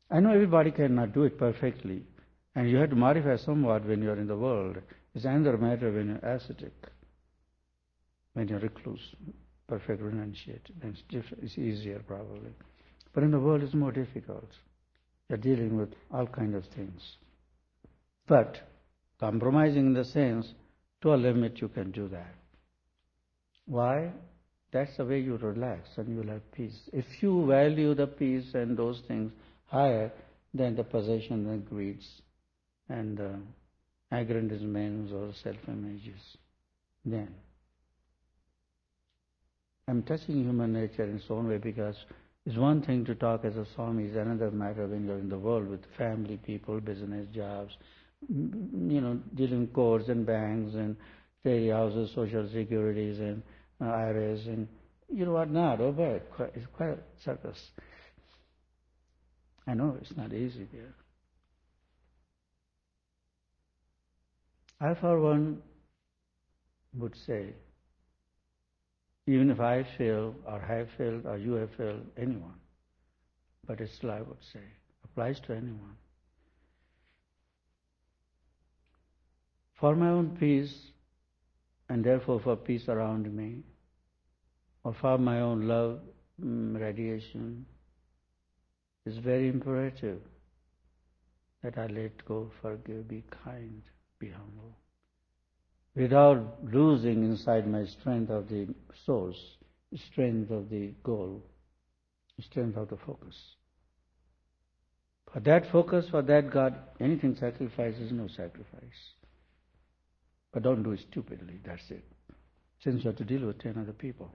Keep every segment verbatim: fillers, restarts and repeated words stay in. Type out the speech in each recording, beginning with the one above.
I know everybody cannot do it perfectly, and you have to modify somewhat when you are in the world. It's another matter when you're ascetic, when you're recluse, perfect renunciate. Then it's, different, it's easier probably. But in the world it's more difficult. You're dealing with all kinds of things. But compromising in the sense, to a limit you can do that. Why? That's the way you relax and you will have peace. If you value the peace and those things higher than the possession and greeds and uh, aggrandizements or self-images, then I'm touching human nature in its own way because it's one thing to talk as a Swami, it's another matter when you're in the world with family, people, business, jobs, you know, dealing with courts and banks and charity houses, social securities and uh, I R S and you know what not. Oh, but it's quite a circus. I know it's not easy there. I, for one, would say, even if I fail, or have failed, or you have failed, anyone, but it's still, I would say, applies to anyone. For my own peace, and therefore for peace around me, or for my own love um, radiation, it's very imperative that I let go, forgive, be kind, be humble, without losing inside my strength of the source, strength of the goal, strength of the focus. For that focus, for that God, anything sacrifice is no sacrifice. But don't do it stupidly, that's it. Since you have to deal with ten other people.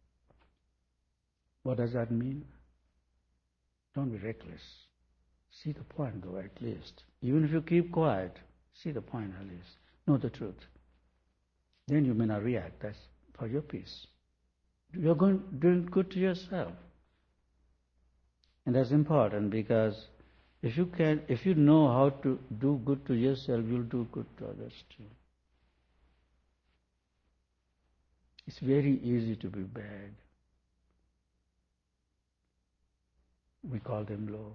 What does that mean? Don't be reckless. See the point though, at least. Even if you keep quiet, see the point at least. Know the truth. Then you may not react. That's for your peace. You're going doing good to yourself. And that's important because if you can if you know how to do good to yourself, you'll do good to others too. It's very easy to be bad. We call them low.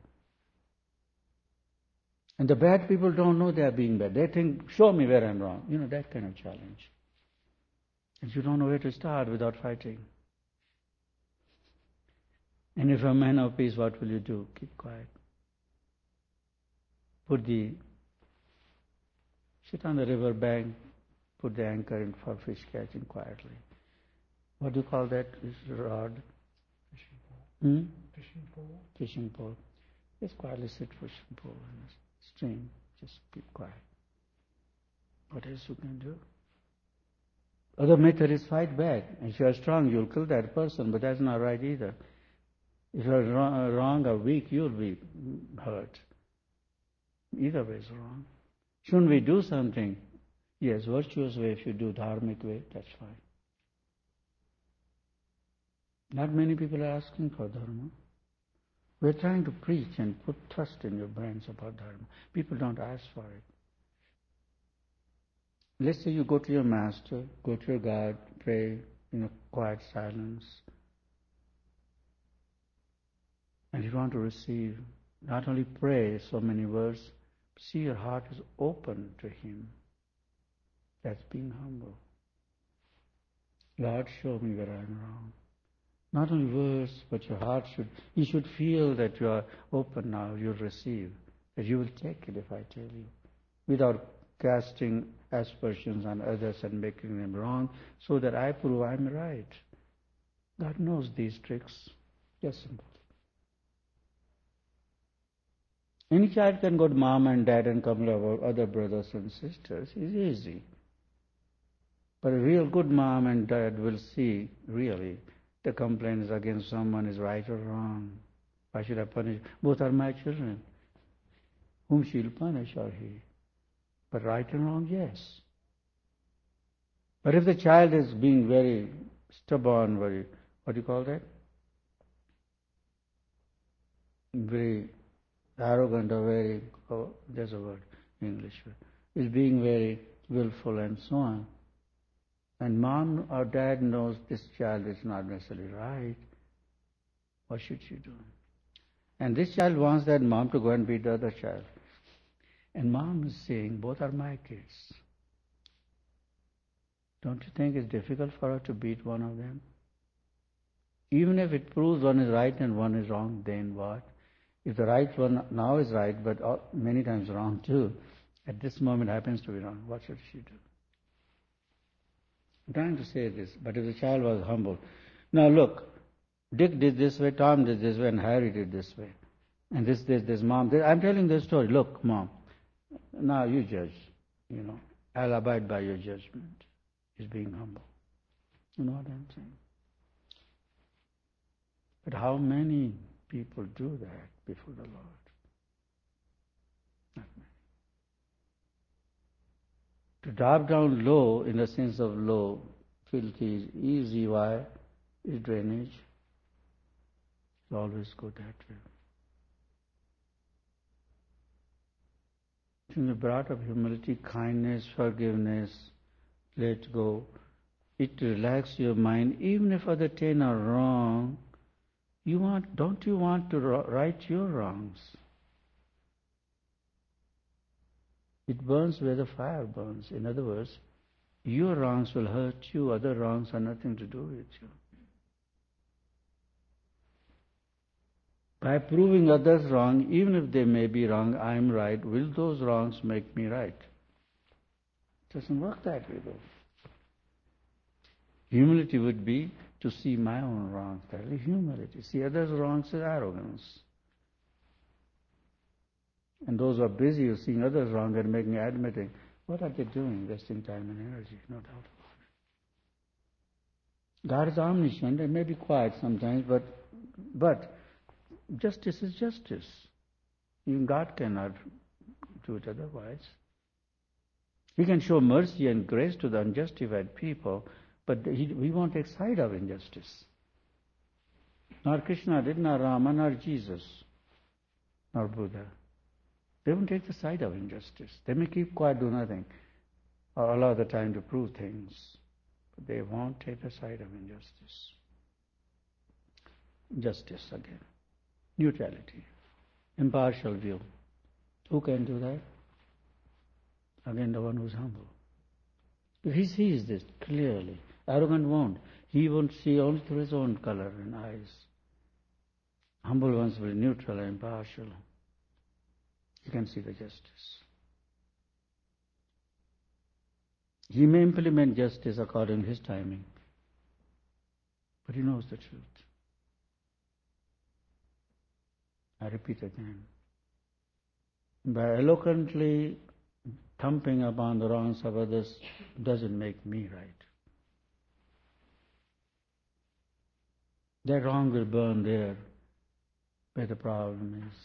And the bad people don't know they are being bad. They think, show me where I'm wrong. You know, that kind of challenge. And you don't know where to start without fighting. And if you're a man of peace, what will you do? Keep quiet. Put the, sit on the river bank, put the anchor in for fish catching quietly. What do you call that? This rod? Fishing pole. Hmm? Fishing pole. Fishing pole. Just quietly sit fishing pole in the stream. Just keep quiet. What else you can do? Other method is fight back. If you are strong, you'll kill that person, but that's not right either. If you are wrong or weak, you'll be hurt. Either way is wrong. Shouldn't we do something? Yes, virtuous way. If you do dharmic way, that's fine. Not many people are asking for dharma. We're trying to preach and put trust in your brains about dharma. People don't ask for it. Let's say you go to your master, go to your God, pray in a quiet silence, and you want to receive, not only pray so many words, see your heart is open to Him. That's being humble. Lord, show me where I'm wrong. Not only words, but your heart should, you should feel that you are open now, you'll receive, that you will take it if I tell you, without casting aspersions on others and making them wrong, so that I prove I'm right. God knows these tricks. Just simple. Any child can go to mom and dad and complain about other brothers and sisters. It's easy. But a real good mom and dad will see, really, the complaint is against someone is right or wrong. Why should I punish? Both are my children. Whom she'll punish or he. But right and wrong, yes. But if the child is being very stubborn, very, what do you call that? Very arrogant or very, oh, there's a word, English word, is being very willful and so on. And mom or dad knows this child is not necessarily right. What should she do? And this child wants that mom to go and beat the other child. And mom is saying, both are my kids. Don't you think it's difficult for her to beat one of them? Even if it proves one is right and one is wrong, then what? If the right one now is right, but many times wrong too, at this moment happens to be wrong, what should she do? I'm trying to say this, but if the child was humble. Now look, Dick did this way, Tom did this way, and Harry did this way. And this, this, this, mom, this, I'm telling this story. Look, mom, now you judge, you know. I'll abide by your judgment. He's being humble. You know what I'm saying? But how many people do that before the Lord? Not many. To drop down low, in the sense of low, filthy is easy. Why? Is drainage. It always go that way. When you brought up humility, kindness, forgiveness, let go, it relaxes your mind. Even if other ten are wrong, you want, don't you want to right your wrongs? It burns where the fire burns. In other words, your wrongs will hurt you, other wrongs have nothing to do with you. By proving others wrong, even if they may be wrong, I am right, will those wrongs make me right? It doesn't work that way though. Humility would be to see my own wrongs. That is humility. See others' wrongs is arrogance. And those who are busy with seeing others wrong and making admitting, what are they doing? Wasting time and energy, no doubt about it. God is omniscient and may be quiet sometimes, but but justice is justice. Even God cannot do it otherwise. He can show mercy and grace to the unjustified people, but he, he won't take side of injustice. Nor Krishna did, nor Rama, nor Jesus, nor Buddha. They won't take the side of injustice. They may keep quiet, do nothing, or allow the time to prove things, but they won't take the side of injustice. Justice again. Neutrality. Impartial view. Who can do that? Again, the one who's humble. If he sees this clearly, arrogant won't. He won't see only through his own color and eyes. Humble ones will be neutral and impartial. He can see the justice. He may implement justice according to his timing, but he knows the truth. I repeat again. By eloquently thumping upon the wrongs of others doesn't make me right. That wrong will burn there where the problem is.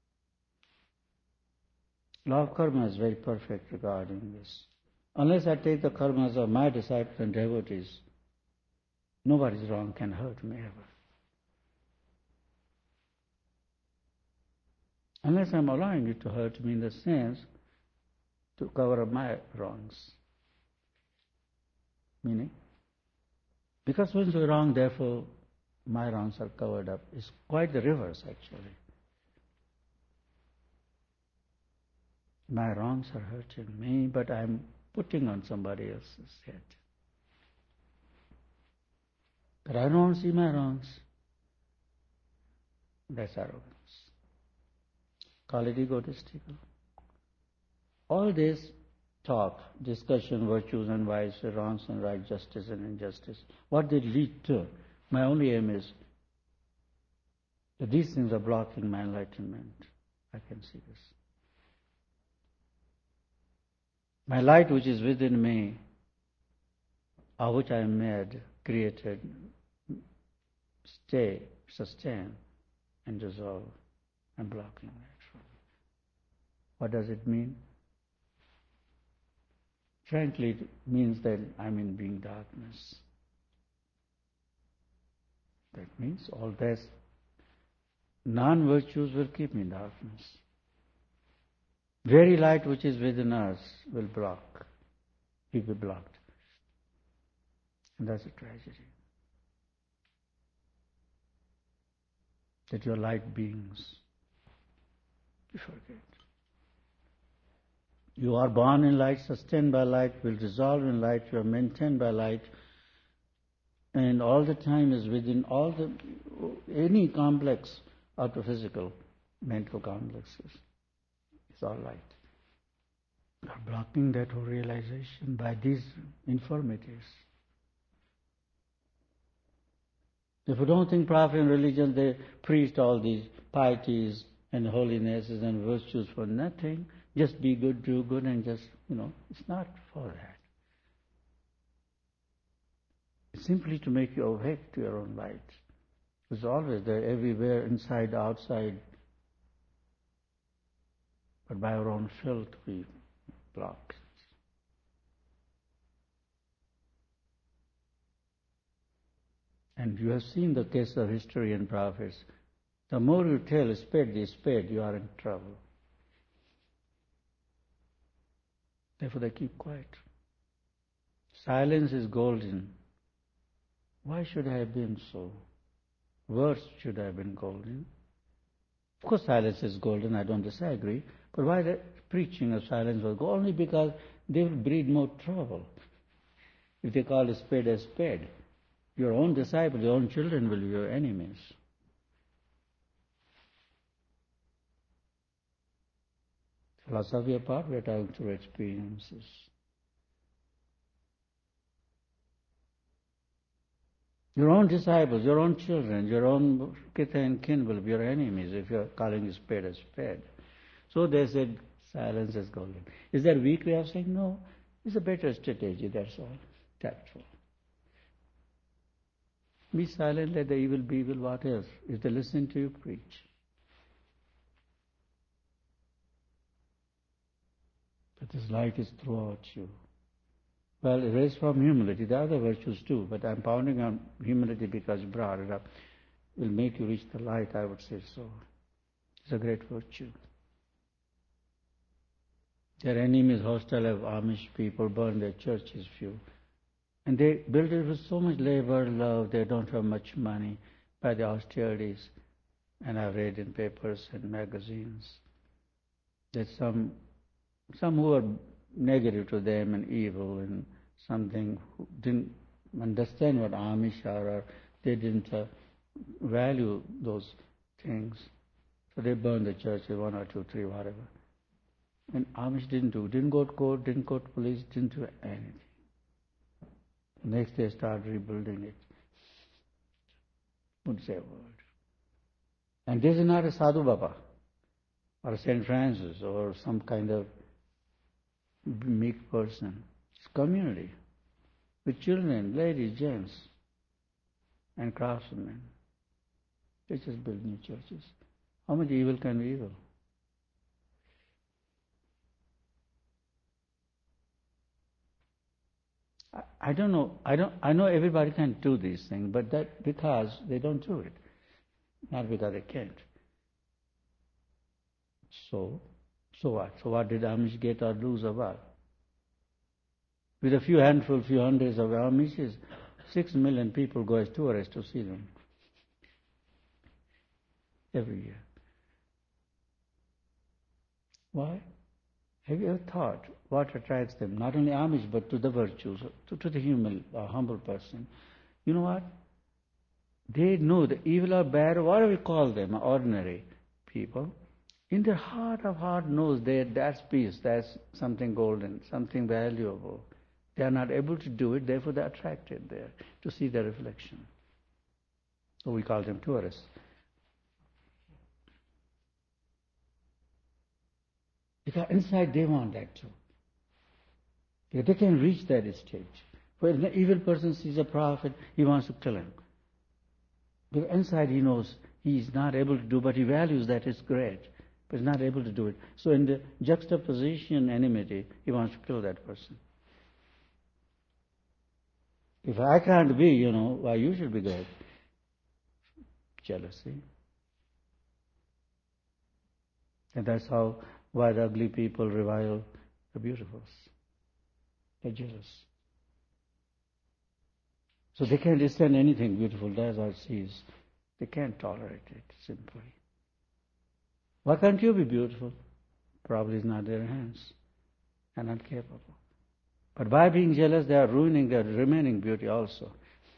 Law of karma is very perfect regarding this. Unless I take the karmas of my disciples and devotees, nobody's wrong can hurt me ever. Unless I'm allowing it to hurt me in the sense to cover up my wrongs. Meaning, because once we're wrong, therefore my wrongs are covered up. It's quite the reverse actually. My wrongs are hurting me, but I'm putting on somebody else's head. But I don't see my wrongs. That's arrogance. Call it egotistical. All this talk, discussion, virtues and vices, wrongs and right, justice and injustice, what they lead to? My only aim is that these things are blocking my enlightenment. I can see this. My light which is within me, of which I am made, created, stay, sustain, and dissolve. I'm blocking that. What does it mean? Frankly, it means that I'm in being darkness. That means all this non-virtues will keep me in darkness. Very light which is within us will block, will be blocked. And that's a tragedy. That you're light beings. You forget. You are born in light, sustained by light, will dissolve in light, you are maintained by light, and all the time is within all the, any complex out of physical, mental complexes. It's all light. You are blocking that whole realization by these infirmities. If you don't think Prophet and religion, they preached all these pieties and holinesses and virtues for nothing. Just be good, do good, and just, you know, it's not for that. It's simply to make you awake to your own light. It's always there, everywhere, inside, outside. But by our own filth, we block it. And you have seen the case of history and prophets. The more you tell a spade is spade, you are in trouble. Therefore they keep quiet. Silence is golden. Why should I have been so? Words should have been golden. Of course silence is golden, I don't disagree. But why the preaching of silence was golden? Only because they will breed more trouble. If they call a spade a spade, your own disciples, your own children will be your enemies. Philosophy apart, we are talking through experiences. Your own disciples, your own children, your own kith and kin will be your enemies if you are calling a spade a spade. So they said silence is golden. Is that weak way of saying? No. It's a better strategy, that's all. Tactful. Be silent, let the evil be evil, what else? If they listen to you, preach. But this light is throughout you. Well, erased from humility, the other virtues too, but I'm pounding on humility because you brought it up. It will make you reach the light, I would say so. It's a great virtue. Their enemies, hostile of Amish people, burn their churches few. And they build it with so much labor, love, they don't have much money by the austerities. And I've read in papers and magazines that some some who are negative to them and evil and something who didn't understand what Amish are, or they didn't uh, value those things. So they burned the churches, one or two, three, whatever. And Amish didn't do, didn't go to court, didn't go to police, didn't do anything. Next they start rebuilding it. Wouldn't say a word. And this is not a Sadhu Baba or a Saint Francis or some kind of meek person. It's community with children, ladies, gents, and craftsmen. They just build new churches. How much evil can be evil? I, I don't know. I don't. I know everybody can do these things, but that because they don't do it, not because they can't. So. So what? So what did Amish get or lose or what? With a few handful, few hundreds of Amishes, six million people go as tourists to see them every year. Why? Have you ever thought what attracts them? Not only Amish, but to the virtues, to, to the human, uh, humble person. You know what? They know the evil or bad, or whatever we call them, ordinary people. In their heart of heart knows that that's peace, that's something golden, something valuable. They are not able to do it, therefore they are attracted there to see their reflection. So we call them tourists. Because inside they want that too. Because they can reach that stage. When an evil person sees a prophet, he wants to kill him. Because inside he knows he is not able to do, but he values that it's great. But is not able to do it. So in the juxtaposition enmity, he wants to kill that person. If I can't be, you know, why you should be great? Jealousy. And that's how, why the ugly people revile the beautifuls. They're jealous. So they can't stand anything beautiful does or sees. They can't tolerate it, simply. Why can't you be beautiful? Probably it's not their hands. They're not capable. But by being jealous, they are ruining their remaining beauty also.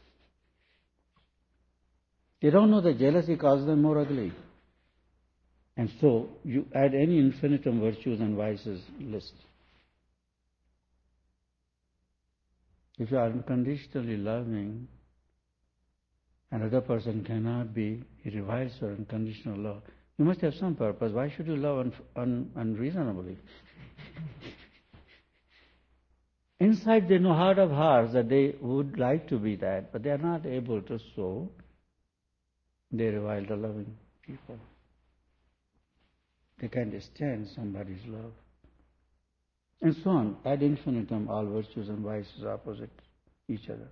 They don't know that jealousy causes them more ugly. And so, you add any infinitum virtues and vices list. If you are unconditionally loving, another person cannot be, he reviles your unconditional love. You must have some purpose. Why should you love un- un- unreasonably? Inside they know heart of hearts that they would like to be that, but they are not able to, so they revile the loving people. They can't stand somebody's love. And so on. Ad infinitum, all virtues and vices opposite each other.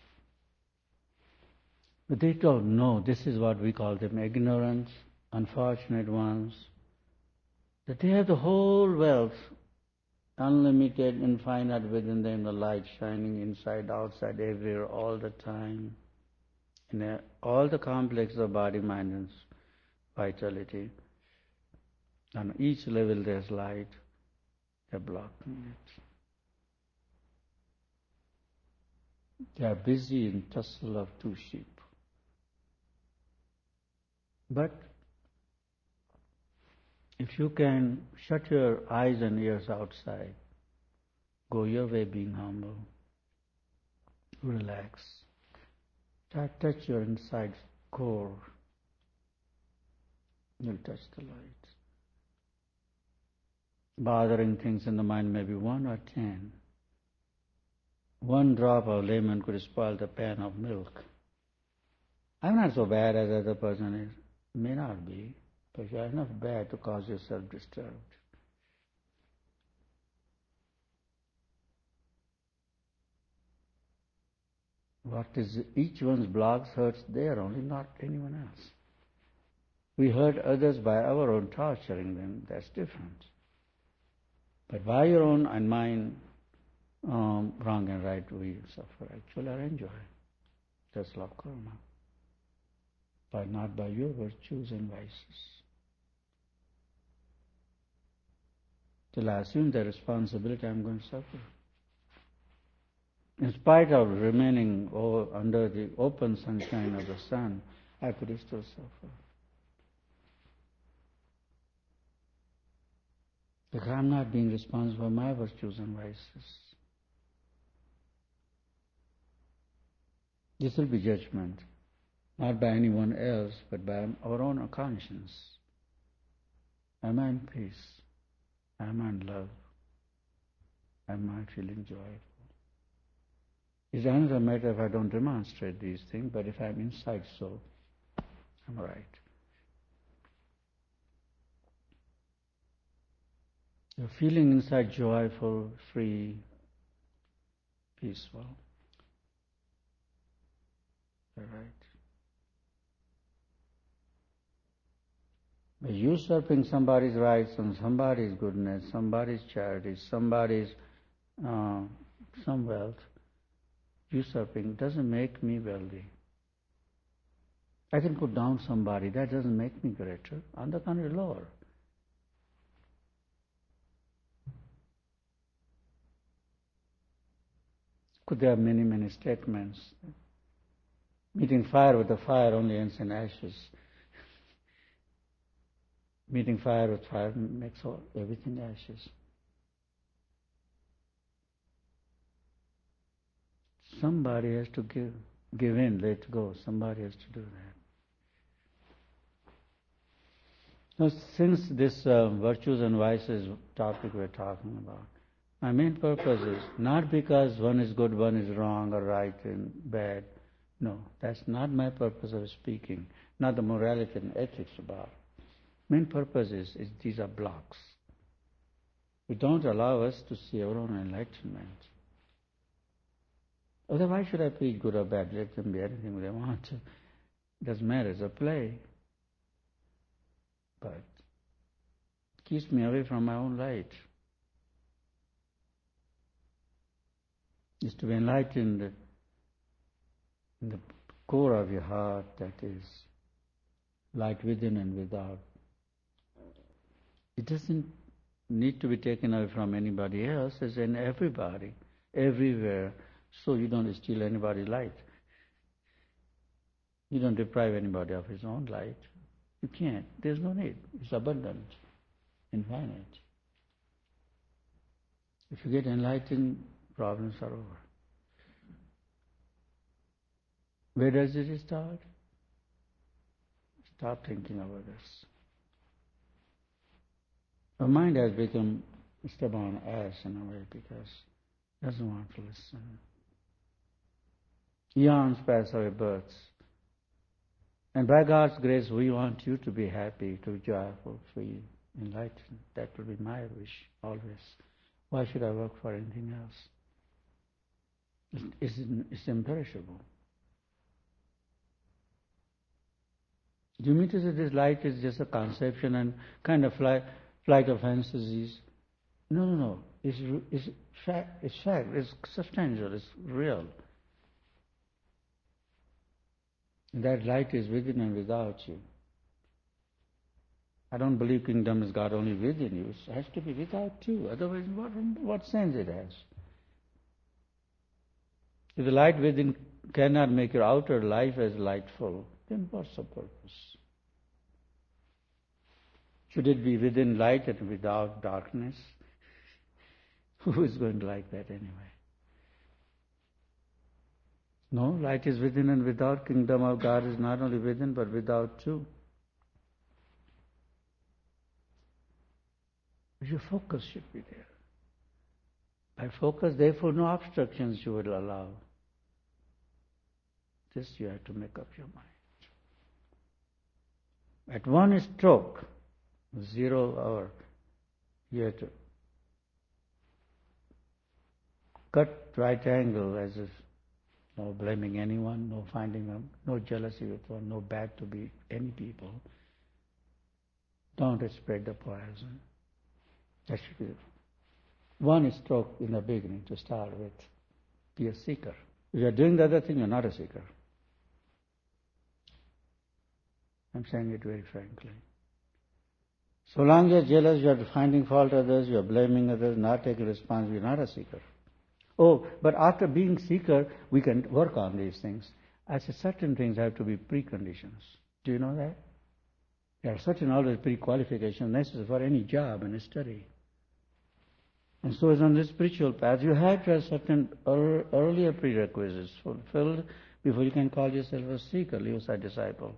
But they don't know. This is what we call them ignorant, unfortunate ones. That they have the whole wealth, unlimited, infinite within them, the light shining inside, outside, everywhere, all the time. In all the complex of body, mind, and vitality. On each level there's light. They're blocking it. They are busy in tussle of two sheep. But if you can shut your eyes and ears outside, go your way being humble, relax, try to touch your inside core, you'll touch the light. Bothering things in the mind may be one or ten. One drop of lemon could spoil the pan of milk. I'm not so bad as the other person is. May not be, but you are enough bad to cause yourself disturbed. What is each one's blocks hurts there only, not anyone else. We hurt others by our own torturing them. That's different. But by your own and mine, um, wrong and right, we suffer actually or enjoy. That's love karma. But not by your virtues and vices. Till I assume the responsibility, I'm going to suffer. In spite of remaining under the open sunshine of the sun, I could still suffer. Because I'm not being responsible for my virtues and vices. This will be judgment, not by anyone else, but by our own conscience. Am I in peace? Am I in love? Am I feeling joyful? It's another matter if I don't demonstrate these things, but if I'm inside so, I'm right. You're feeling inside joyful, free, peaceful. You're right. But usurping somebody's rights and somebody's goodness, somebody's charity, somebody's uh, some wealth, usurping doesn't make me wealthy. I can put down somebody, that doesn't make me greater. On the contrary, lower. Could there are many, many statements. Meeting fire with the fire only ends in ashes. Meeting fire with fire makes all, everything ashes. Somebody has to give, give in, let go. Somebody has to do that. Now, since this uh, virtues and vices topic we're talking about, my main purpose is not because one is good, one is wrong or right and bad. No, that's not my purpose of speaking, not the morality and ethics about it. Main purpose is, is these are blocks. We don't allow us to see our own enlightenment. Otherwise, why should I preach good or bad? Let them be anything they want. It doesn't matter, it's a play. But it keeps me away from my own light. Is to be enlightened in the core of your heart, that is light within and without. It doesn't need to be taken away from anybody else. It's in everybody, everywhere. So you don't steal anybody's light. You don't deprive anybody of his own light. You can't. There's no need. It's abundant, infinite. If you get enlightened, problems are over. Where does it start? Stop thinking about this. Our mind has become a stubborn ass in a way because it doesn't want to listen. Eons pass away, births. And by God's grace, we want you to be happy, to be joyful, free, enlightened. That will be my wish, always. Why should I work for anything else? It's, it's, it's imperishable. Do you mean to say this light is just a conception and kind of flight, flight of fantasies? No, no, no. It's, it's, fact, it's fact. It's substantial. It's real. That light is within and without you. I don't believe kingdom is God only within you. It has to be without too. Otherwise, what, what sense it has? If the light within cannot make your outer life as lightful, then what's the purpose? Should it be within light and without darkness? Who is going to like that anyway? No, light is within and without. Kingdom of God is not only within but without too. Your focus should be there. By focus, therefore, no obstructions you will allow. This you have to make up your mind. At one stroke, zero hour, you have to cut right angle as if no blaming anyone, no finding them, no jealousy with one, no bad to be any people. Don't spread the poison. That should be one stroke in the beginning to start with. Be a seeker. If you are doing the other thing, you are not a seeker. I'm saying it very frankly. So long you are jealous, you are finding fault others, you are blaming others, not taking responsibility, you are not a seeker. Oh, but after being seeker, we can work on these things. I said certain things have to be preconditions. Do you know that? There are certain always pre-qualifications necessary for any job and study. And so is on the spiritual path, you have to have certain earlier prerequisites fulfilled before you can call yourself a seeker, leave aside disciple.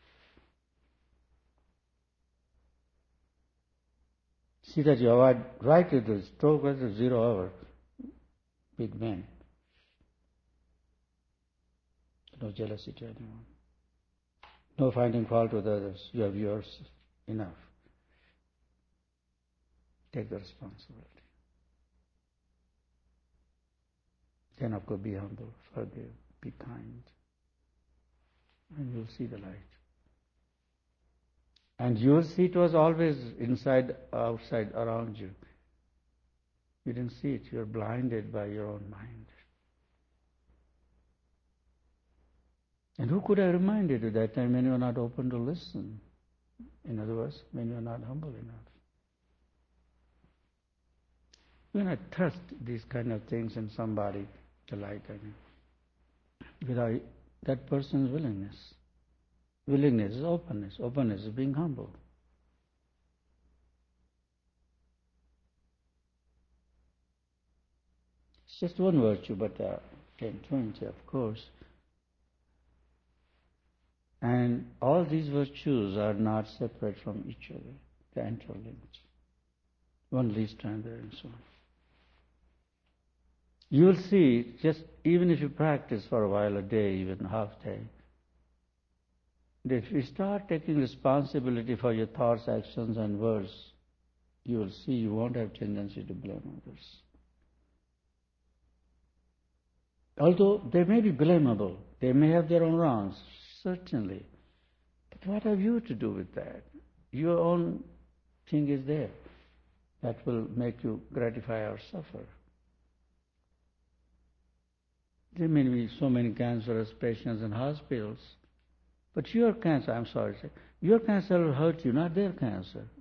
See that you avoid right to the stroke at the zero hour. Big man. No jealousy to anyone. No finding fault with others. You have yours enough. Take the responsibility. Then of course be humble, forgive, be kind. And you'll see the light. And you'll see it was always inside, outside, around you. You didn't see it. You're blinded by your own mind. And who could have reminded you that time when you are not open to listen? In other words, when you are not humble enough. When I trust these kind of things in somebody, the light, I mean, without that person's willingness. Willingness is openness. Openness is being humble. It's just one virtue, but uh, ten, twenty, of course. And all these virtues are not separate from each other. They are interlinked. One leads to another and so on. You will see, just even if you practice for a while, a day, even half day, that if you start taking responsibility for your thoughts, actions and words, you will see you won't have tendency to blame others. Although they may be blamable, they may have their own wrongs, certainly. But what have you to do with that? Your own thing is there that will make you gratify or suffer. There may be so many cancerous patients in hospitals, but your cancer, I'm sorry to say, your cancer will hurt you, not their cancer.